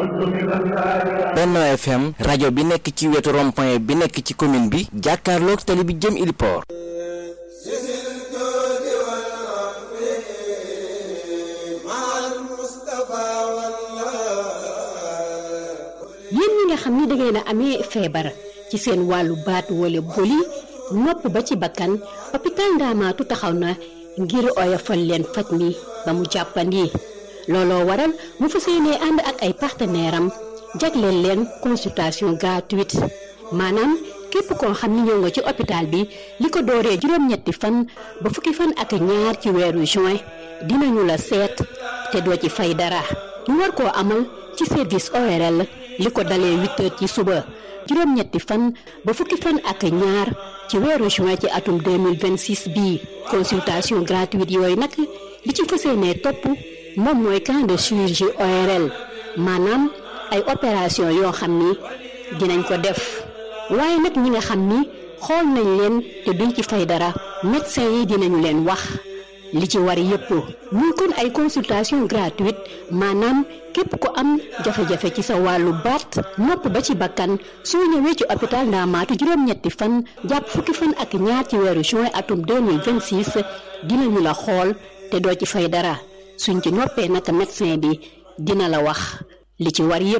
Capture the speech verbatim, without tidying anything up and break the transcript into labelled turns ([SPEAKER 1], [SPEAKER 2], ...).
[SPEAKER 1] Benno F M rajo bi nekk ci wetu rond-point bi nekk ci commune bi jàkkaarloog tali bi jëm Iliport.
[SPEAKER 2] yéen ñi nga xam ni da ngeen a amee feebar ci seen wàllu baat wala boli nopp ba ci bakkan hôpital Ndaamaatu taxaw na ngir oyofal leen faj mi ba mu jàppandi looloo waral mu fas yéenee ànd ak ay partenaire am jagleel leen consultation gratuite maanaam képp koo xam ni ñëw nga ci hôpital bi li ko dooree juróom-ñetti fan ba fukki fan ak ñaar ci weeru juin dinañu la seet te doo ci fay dara ñu war koo amal ci service O R L li ko dalee huit heures ci suba juróom-ñetti fan ba fukki fan ak ñaar ci weeru juin ci atum deux mille vingt-six bii consultation gratuite yooyu nag li ci fas yéenee topp moom mooy camp de chirurgie O R L maanaam ay opération yoo xam ni dinañ ko def waaye nag ñi nga xam ni xool nañ leen te duñ ci fay dara médecin yi dinañu leen wax li ci war yépp muy kon ay consultation gratuite maanaam képp ko am jafe-jafe ci sa wàllu baat nopp ba ci bakkan soo ñëwee ci hôpital Ndaamaatu juróom-ñetti fan jàpp fukki fan ak ñaar ci weeru juin atum deux mille vingt-six dinañu la xool te doo ci fay dara suñ ci noppee naka médecin bi dina la wax li ci war yépp